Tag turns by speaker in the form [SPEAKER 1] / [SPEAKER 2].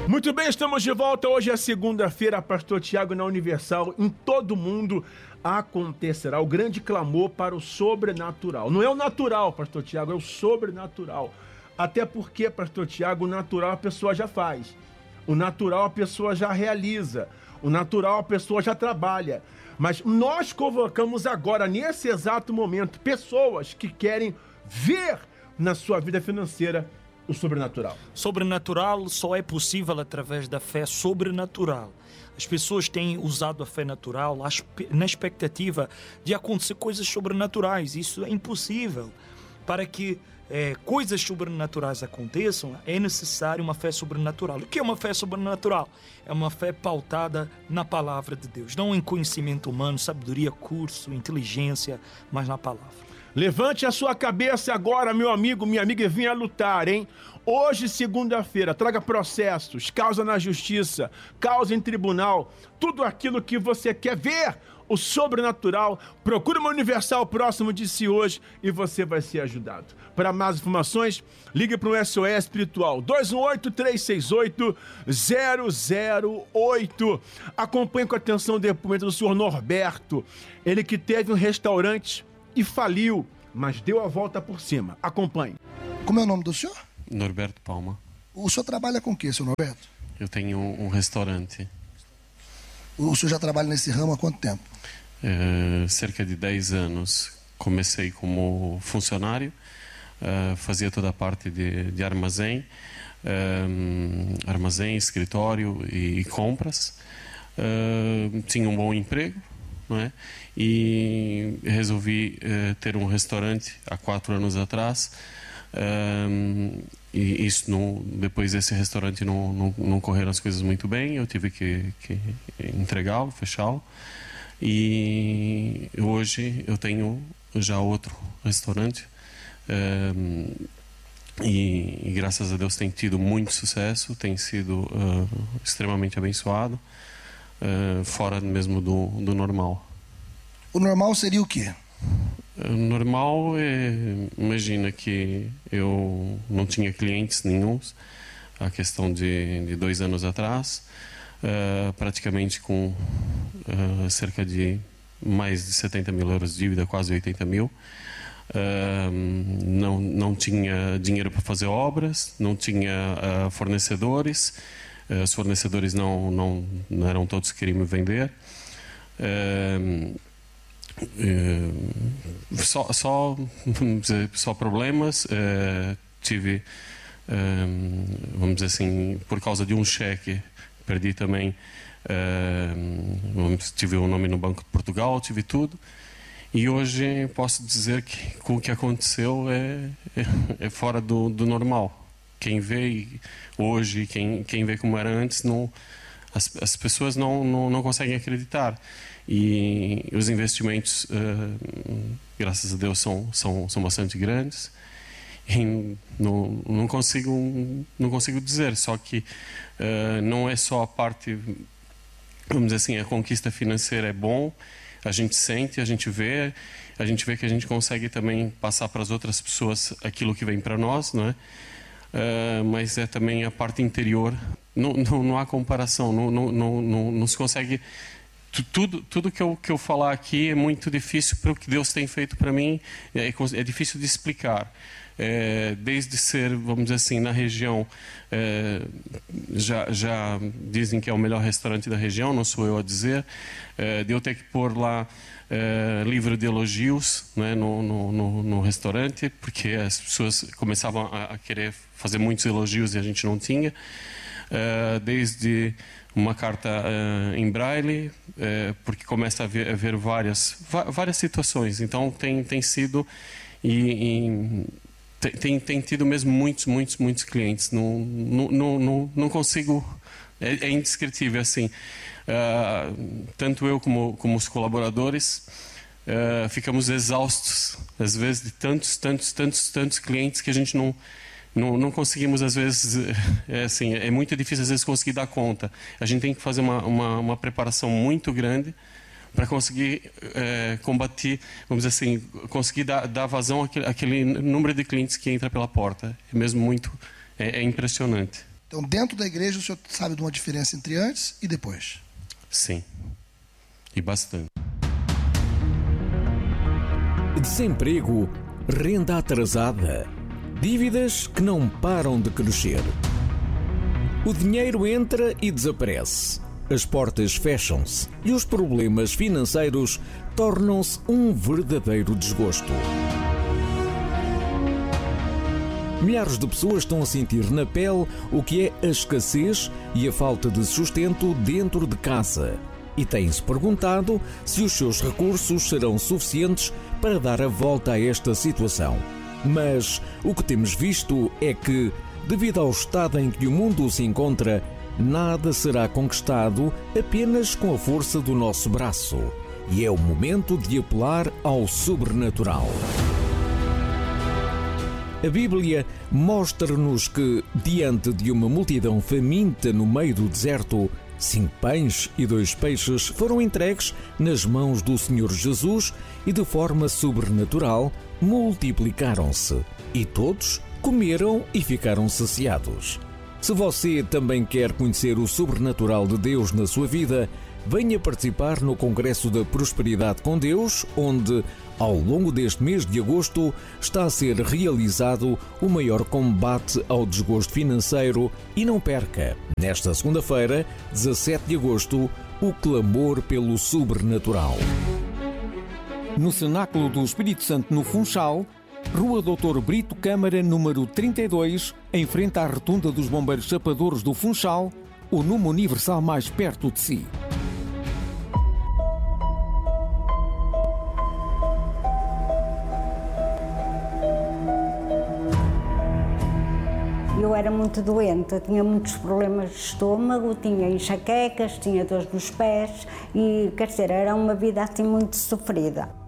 [SPEAKER 1] Muito bem, estamos de volta. Hoje é segunda-feira, Pastor Tiago na Universal. Em todo o mundo acontecerá o grande clamor para o sobrenatural. Não é o natural, Pastor Tiago, é o sobrenatural. Até porque, Pastor Tiago, o natural a pessoa já faz. O natural a pessoa já realiza. O natural a pessoa já trabalha. Mas nós convocamos agora, nesse exato momento, pessoas que querem ver na sua vida financeira o sobrenatural.
[SPEAKER 2] Sobrenatural só é possível através da fé sobrenatural. As pessoas têm usado a fé natural na expectativa de acontecer coisas sobrenaturais. Isso é impossível. Para que coisas sobrenaturais aconteçam, é necessário uma fé sobrenatural. O que é uma fé sobrenatural? É uma fé pautada na palavra de Deus. Não em conhecimento humano, sabedoria, curso, inteligência, mas na palavra.
[SPEAKER 1] Levante a sua cabeça agora, meu amigo, minha amiga, e venha lutar, hein? Hoje, segunda-feira, traga processos, causa na justiça, causa em tribunal, tudo aquilo que você quer ver, o sobrenatural. Procure uma Universal próximo de si hoje e você vai ser ajudado. Para mais informações, ligue para o SOS Espiritual, 218-368-008. Acompanhe com atenção o depoimento do senhor Norberto, ele que teve um restaurante e faliu, mas deu a volta por cima. Acompanhe.
[SPEAKER 3] Como é o nome do senhor?
[SPEAKER 4] Norberto Palma.
[SPEAKER 3] O senhor trabalha com o quê, senhor Norberto?
[SPEAKER 4] Eu tenho um restaurante.
[SPEAKER 3] O senhor já trabalha nesse ramo há quanto tempo?
[SPEAKER 4] Cerca de 10 anos. Comecei como funcionário, fazia toda a parte de armazém, escritório e compras. Tinha um bom emprego, não é? E resolvi ter um restaurante há 4 anos atrás. E isso depois desse restaurante não correram as coisas muito bem. Eu tive que entregá-lo, fechá-lo. E hoje eu tenho já outro restaurante. E graças a Deus tem tido muito sucesso, tem sido extremamente abençoado, fora mesmo do normal.
[SPEAKER 3] O normal seria o quê?
[SPEAKER 4] Normal imagina que eu não tinha clientes nenhuns, a questão de 2 anos atrás, praticamente com cerca de mais de 70 mil euros de dívida, quase 80 mil. Não tinha dinheiro para fazer obras, não tinha fornecedores, os fornecedores não eram todos que queriam me vender. Só problemas. Tive, vamos dizer assim, por causa de um cheque, perdi também. Tive o nome no Banco de Portugal, tive tudo. E hoje posso dizer que com o que aconteceu é fora do normal. Quem vê hoje, quem vê como era antes, as pessoas não conseguem acreditar. E os investimentos, graças a Deus, são bastante grandes. E não consigo dizer, só que não é só a parte, vamos dizer assim, a conquista financeira é bom, a gente sente, a gente vê que a gente consegue também passar para as outras pessoas aquilo que vem para nós, não é? Mas é também a parte interior, não há comparação, não se consegue. Tudo que eu falar aqui é muito difícil para o que Deus tem feito para mim, é difícil de explicar. Desde ser, vamos dizer assim, na região, já dizem que é o melhor restaurante da região, não sou eu a dizer, de eu ter que pôr lá livro de elogios, né, no restaurante, porque as pessoas começavam a querer fazer muitos elogios e a gente não tinha. Desde uma carta em braille, porque começa a haver várias situações. Então tem sido tem tido mesmo muitos clientes. Não consigo, é indescritível assim. Tanto eu como os colaboradores ficamos exaustos às vezes de tantos clientes que a gente não conseguimos, às vezes, é muito difícil às vezes conseguir dar conta. A gente tem que fazer uma preparação muito grande para conseguir combater, vamos dizer assim, conseguir dar vazão àquele número de clientes que entra pela porta. É mesmo é impressionante.
[SPEAKER 3] Então, dentro da igreja, o senhor sabe de uma diferença entre antes e depois?
[SPEAKER 4] Sim, e bastante.
[SPEAKER 5] Desemprego, renda atrasada, dívidas que não param de crescer. O dinheiro entra e desaparece. As portas fecham-se e os problemas financeiros tornam-se um verdadeiro desgosto. Milhares de pessoas estão a sentir na pele o que é a escassez e a falta de sustento dentro de casa. E têm-se perguntado se os seus recursos serão suficientes para dar a volta a esta situação. Mas o que temos visto é que, devido ao estado em que o mundo se encontra, nada será conquistado apenas com a força do nosso braço. E é o momento de apelar ao sobrenatural. A Bíblia mostra-nos que, diante de uma multidão faminta no meio do deserto, 5 pães e 2 peixes foram entregues nas mãos do Senhor Jesus e, de forma sobrenatural, multiplicaram-se. E todos comeram e ficaram saciados. Se você também quer conhecer o sobrenatural de Deus na sua vida, venha participar no Congresso da Prosperidade com Deus, onde, ao longo deste mês de agosto, está a ser realizado o maior combate ao desgosto financeiro. E não perca, nesta segunda-feira, 17 de agosto, o clamor pelo sobrenatural.
[SPEAKER 6] No Cenáculo do Espírito Santo, no Funchal, Rua Doutor Brito Câmara, número 32, em frente à Rotunda dos Bombeiros Chapadores do Funchal, o Numa Universal mais perto de si.
[SPEAKER 7] Eu era muito doente, tinha muitos problemas de estômago, tinha enxaquecas, tinha dores nos pés e, quer dizer, era uma vida assim muito sofrida.